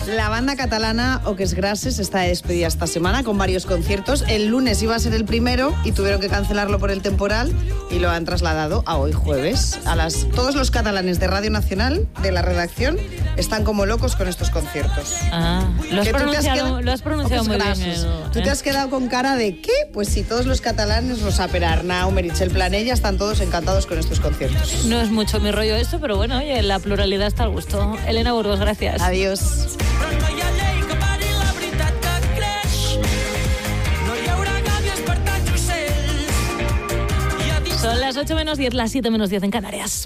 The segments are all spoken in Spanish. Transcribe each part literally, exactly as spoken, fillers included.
La banda catalana Oques Grasses está de despedida esta semana con varios conciertos. El lunes iba a ser el primero y tuvieron que cancelarlo por el temporal y lo han trasladado a hoy jueves. A las, todos los catalanes de Radio Nacional, de la redacción, están como locos con estos conciertos. Ah, lo has Que tú te pronunciado, quedado- lo has pronunciado muy Oques bien. Grasses. Edu, Tú ¿eh? te has quedado con cara de ¿qué? Pues sí, todos los catalanes, Rosa Perarnau, Meritxell Planella, están todos encantados con estos conciertos. No es mucho mi rollo esto, pero bueno, oye, la pluralidad está al gusto. Elena Burgos, gracias. Adiós. Son las ocho menos diez, las siete menos diez en Canarias.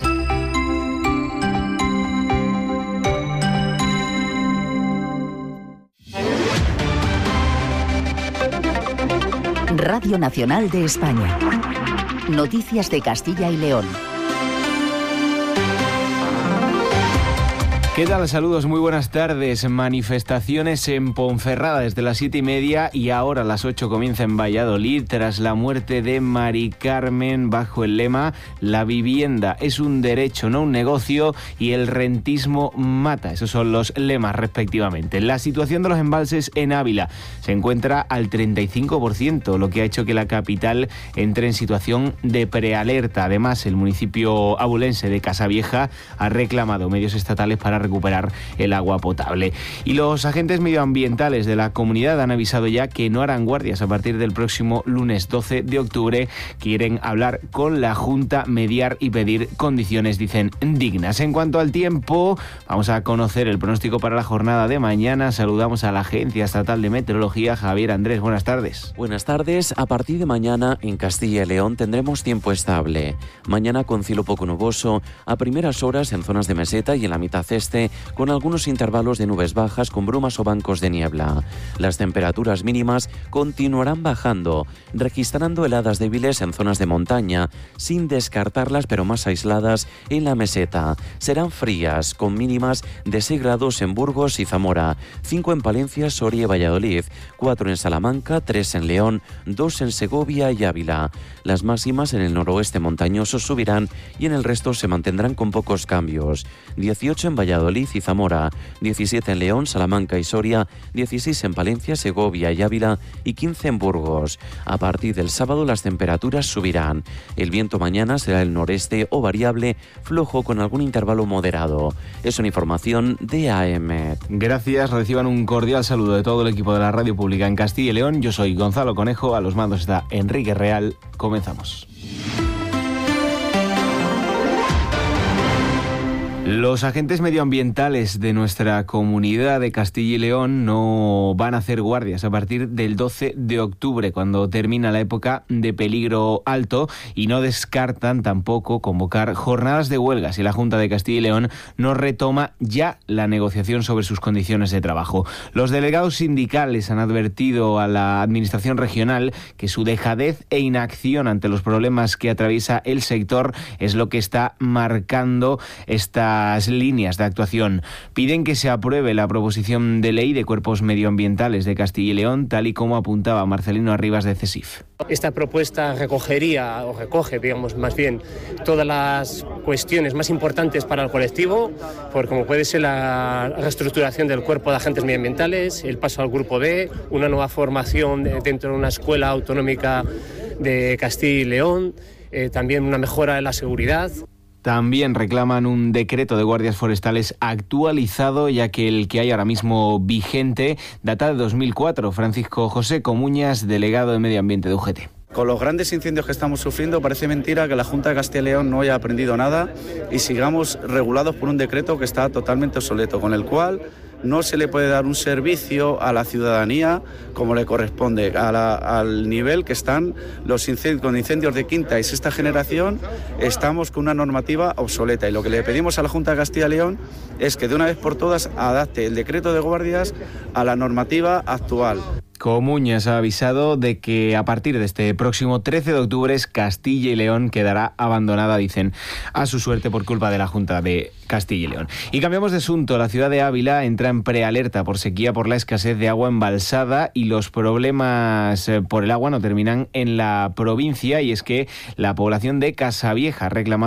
Radio Nacional de España. Noticias de Castilla y León. ¿Qué tal? Saludos, muy buenas tardes. Manifestaciones en Ponferrada desde las siete y media y ahora a las ocho comienza en Valladolid tras la muerte de Mari Carmen bajo el lema "La vivienda es un derecho, no un negocio" y "el rentismo mata". Esos son los lemas respectivamente. La situación de los embalses en Ávila se encuentra al treinta y cinco por ciento, lo que ha hecho que la capital entre en situación de prealerta. Además, el municipio abulense de Casavieja ha reclamado medios estatales para recuperar el agua potable. Y los agentes medioambientales de la comunidad han avisado ya que no harán guardias a partir del próximo lunes doce de octubre. Quieren hablar con la Junta, mediar y pedir condiciones, dicen, dignas. En cuanto al tiempo, vamos a conocer el pronóstico para la jornada de mañana. Saludamos a la Agencia Estatal de Meteorología. Javier Andrés, buenas tardes. Buenas tardes. A partir de mañana en Castilla y León tendremos tiempo estable. Mañana con cielo poco nuboso, a primeras horas en zonas de meseta y en la mitad este, con algunos intervalos de nubes bajas con brumas o bancos de niebla. Las temperaturas mínimas continuarán bajando, registrando heladas débiles en zonas de montaña, sin descartarlas pero más aisladas en la meseta. Serán frías, con mínimas de seis grados en Burgos y Zamora, cinco en Palencia, Soria y Valladolid, cuatro en Salamanca, tres en León, dos en Segovia y Ávila. Las máximas en el noroeste montañoso subirán y en el resto se mantendrán con pocos cambios. dieciocho en Valladolid y Zamora, diecisiete en León, Salamanca y Soria, dieciséis en Palencia, Segovia y Ávila y quince en Burgos. A partir del sábado las temperaturas subirán. El viento mañana será el noreste o variable, flojo con algún intervalo moderado. Es una información de A M. Gracias, reciban un cordial saludo de todo el equipo de la Radio Pública en Castilla y León. Yo soy Gonzalo Conejo, a los mandos está Enrique Real. Comenzamos. Los agentes medioambientales de nuestra comunidad de Castilla y León no van a hacer guardias a partir del doce de octubre, cuando termina la época de peligro alto, y no descartan tampoco convocar jornadas de huelga si la Junta de Castilla y León no retoma ya la negociación sobre sus condiciones de trabajo. Los delegados sindicales han advertido a la Administración regional que su dejadez e inacción ante los problemas que atraviesa el sector es lo que está marcando esta líneas de actuación. Piden que se apruebe la proposición de ley de cuerpos medioambientales de Castilla y León, tal y como apuntaba Marcelino Arribas de CESIF. Esta propuesta recogería, o recoge, digamos, más bien, todas las cuestiones más importantes para el colectivo, por como puede ser la reestructuración del cuerpo de agentes medioambientales, el paso al grupo B, una nueva formación dentro de una escuela autonómica de Castilla y León, eh, también una mejora en la seguridad. También reclaman un decreto de guardias forestales actualizado, ya que el que hay ahora mismo vigente data de dos mil cuatro. Francisco José Comuñas, delegado de Medio Ambiente de U G T. Con los grandes incendios que estamos sufriendo, parece mentira que la Junta de Castilla y León no haya aprendido nada y sigamos regulados por un decreto que está totalmente obsoleto, con el cual no se le puede dar un servicio a la ciudadanía como le corresponde, a la, al nivel que están los incendios, con incendios de quinta y sexta generación. Estamos con una normativa obsoleta y lo que le pedimos a la Junta de Castilla y León es que de una vez por todas adapte el decreto de guardias a la normativa actual. Comuñas ha avisado de que a partir de este próximo trece de octubre Castilla y León quedará abandonada, dicen, a su suerte por culpa de la Junta de Castilla y León. Y cambiamos de asunto. La ciudad de Ávila entra en prealerta por sequía por la escasez de agua embalsada y los problemas por el agua no terminan en la provincia, y es que la población de Casavieja reclama